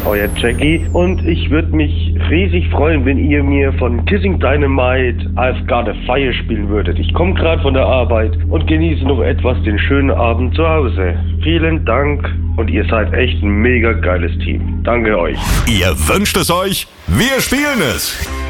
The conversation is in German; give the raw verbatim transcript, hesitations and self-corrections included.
euer Jackie. Und ich würde mich riesig freuen, wenn ihr mir von Kissing Dynamite I've Got a Fire spielen würdet. Ich komme gerade von der Arbeit und genieße noch etwas den schönen Abend zu Hause. Vielen Dank und ihr seid echt ein mega geiles Team. Danke euch. Ihr wünscht es euch, wir spielen es.